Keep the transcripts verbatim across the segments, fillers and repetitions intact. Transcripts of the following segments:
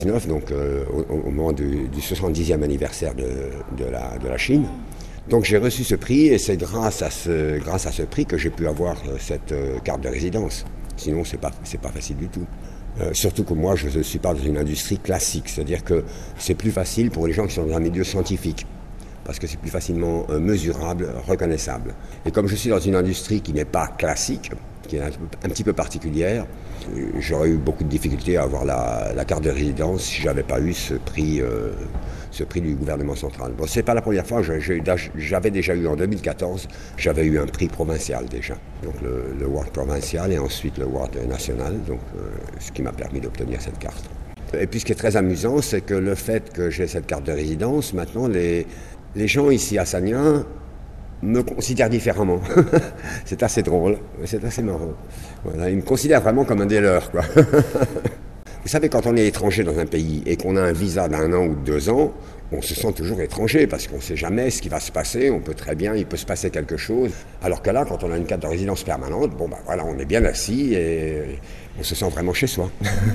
Donc euh, au, au moment du, du soixante-dixième anniversaire de, de, la, de la Chine. Donc j'ai reçu ce prix et c'est grâce à ce, grâce à ce prix que j'ai pu avoir cette euh, carte de résidence. Sinon c'est pas, c'est pas facile du tout. Euh, surtout que moi je ne suis pas dans une industrie classique, c'est-à-dire que c'est plus facile pour les gens qui sont dans un milieu scientifique. Parce que c'est plus facilement euh, mesurable, reconnaissable. Et comme je suis dans une industrie qui n'est pas classique, qui est un, un petit peu particulière, j'aurais eu beaucoup de difficultés à avoir la, la carte de résidence si je n'avais pas eu ce prix, euh, ce prix du gouvernement central. Bon, ce n'est pas la première fois, j'avais déjà eu en deux mille quatorze, j'avais eu un prix provincial déjà. Donc le, le World provincial et ensuite le World national, donc, euh, ce qui m'a permis d'obtenir cette carte. Et puis ce qui est très amusant, c'est que le fait que j'ai cette carte de résidence, maintenant les, les gens ici à Sanya me considèrent différemment. C'est assez drôle, c'est assez marrant. Voilà, ils me considèrent vraiment comme un des leurs, quoi. Vous savez, quand on est étranger dans un pays et qu'on a un visa d'un an ou de deux ans, on se sent toujours étranger parce qu'on ne sait jamais ce qui va se passer. On peut très bien, il peut se passer quelque chose. Alors que là, quand on a une carte de résidence permanente, bon ben voilà, on est bien assis et on se sent vraiment chez soi.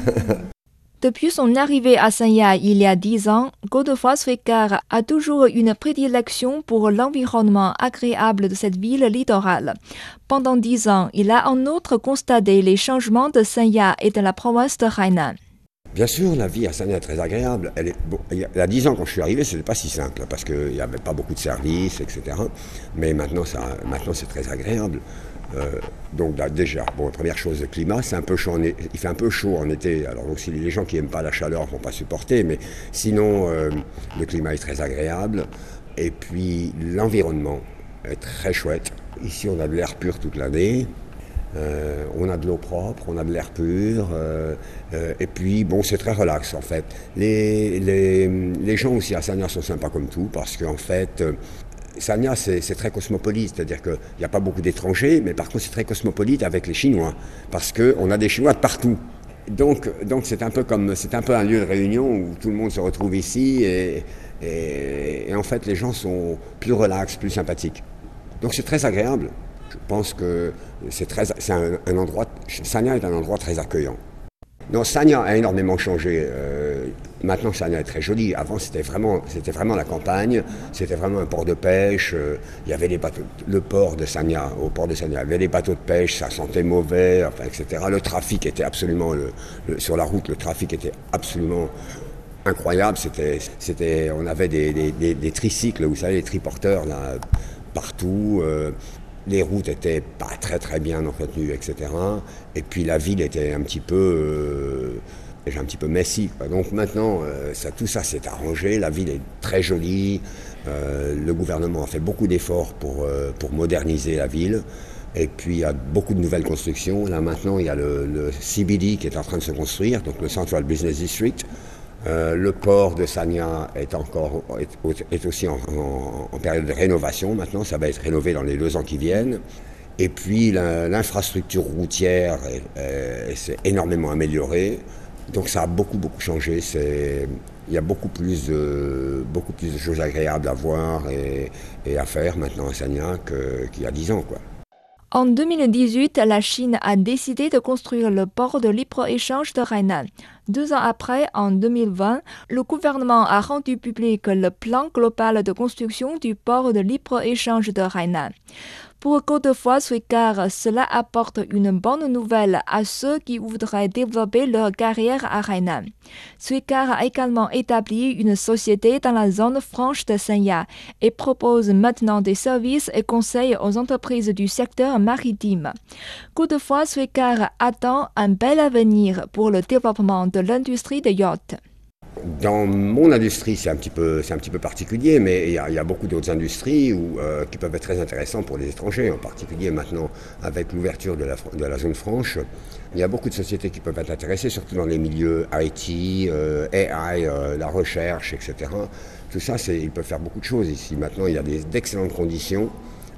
Depuis son arrivée à Sanya il y a dix ans, Godefroy Sweykar a toujours une prédilection pour l'environnement agréable de cette ville littorale. Pendant dix ans, il a en outre constaté les changements de Sanya et de la province de Hainan. Bien sûr, la vie à Sanya est très agréable. Elle est, bon, il y a dix ans, quand je suis arrivé, ce n'était pas si simple, parce qu'il n'y avait pas beaucoup de services, et cetera. Mais maintenant, ça, maintenant c'est très agréable. Euh, donc là, déjà, bon, première chose, le climat, c'est un peu chaud en, il fait un peu chaud en été. Alors aussi, les gens qui n'aiment pas la chaleur ne vont pas supporter, mais sinon, euh, le climat est très agréable. Et puis, l'environnement est très chouette. Ici, on a de l'air pur toute l'année. Euh, on a de l'eau propre, on a de l'air pur, euh, euh, et puis bon, c'est très relax en fait. Les, les, les gens aussi à Sanya sont sympas comme tout, parce qu'en fait, euh, Sanya c'est, c'est très cosmopolite, c'est-à-dire qu'il n'y a pas beaucoup d'étrangers, mais par contre c'est très cosmopolite avec les Chinois, parce qu'on a des Chinois de partout. Donc, donc c'est un peu comme, c'est un peu un lieu de réunion où tout le monde se retrouve ici, et, et, et en fait les gens sont plus relax, plus sympathiques. Donc c'est très agréable. Je pense que c'est, très, c'est un, un endroit, Sanya est un endroit très accueillant. Non, Sanya a énormément changé. Euh, maintenant, Sanya est très joli. Avant, c'était vraiment, c'était vraiment la campagne. C'était vraiment un port de pêche. Euh, il y avait les bateaux, le port de Sanya, au port de Sanya, il y avait des bateaux de pêche, ça sentait mauvais, enfin, et cetera. Le trafic était absolument, le, le, sur la route, le trafic était absolument incroyable. C'était, c'était, on avait des, des, des, des tricycles, vous savez, les triporteurs là, partout. Euh, Les routes étaient pas très très bien entretenues, et cetera. Et puis la ville était un petit peu, euh, un petit peu messy, quoi. Donc maintenant, euh, ça, tout ça s'est arrangé. La ville est très jolie. Euh, le gouvernement a fait beaucoup d'efforts pour, euh, pour moderniser la ville. Et puis il y a beaucoup de nouvelles constructions. Là maintenant, il y a le, le C B D qui est en train de se construire, donc le Central Business District. Euh, le port de Sanya est, encore, est, est aussi en, en, en période de rénovation. Maintenant, ça va être rénové dans les deux ans qui viennent. Et puis, la, l'infrastructure routière est, est, s'est énormément améliorée. Donc, ça a beaucoup, beaucoup changé. C'est, il y a beaucoup plus, de, beaucoup plus de choses agréables à voir et, et à faire maintenant à Sanya que, qu'il y a dix ans, quoi. En deux mille dix-huit, la Chine a décidé de construire le port de libre-échange de Hainan. Deux ans après, en deux mille vingt, le gouvernement a rendu public le plan global de construction du port de libre-échange de Hainan. Pour Godefroy Sweykar, cela apporte une bonne nouvelle à ceux qui voudraient développer leur carrière à Hainan. Sweykar a également établi une société dans la zone franche de Sanya et propose maintenant des services et conseils aux entreprises du secteur maritime. Godefroy Sweykar attend un bel avenir pour le développement de l'industrie des yachts. Dans mon industrie, c'est un petit peu, c'est un petit peu particulier, mais il y a, il y a beaucoup d'autres industries où, euh, qui peuvent être très intéressantes pour les étrangers, en particulier maintenant avec l'ouverture de la, de la zone franche. Il y a beaucoup de sociétés qui peuvent être intéressées, surtout dans les milieux I T, euh, A I, euh, la recherche, et cetera. Tout ça, c'est, ils peuvent faire beaucoup de choses ici. Maintenant, il y a des, d'excellentes conditions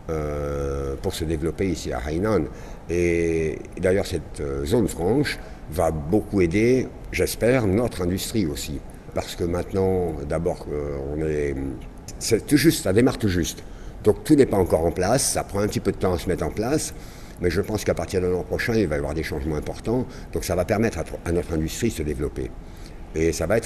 euh, pour se développer ici à Hainan. Et, et d'ailleurs, cette euh, zone franche va beaucoup aider, j'espère, notre industrie aussi. Parce que maintenant, d'abord, euh, on est, c'est tout juste, ça démarre tout juste. Donc tout n'est pas encore en place, ça prend un petit peu de temps à se mettre en place, mais je pense qu'à partir de l'an prochain, il va y avoir des changements importants. Donc ça va permettre à, à notre industrie de se développer. Et ça va être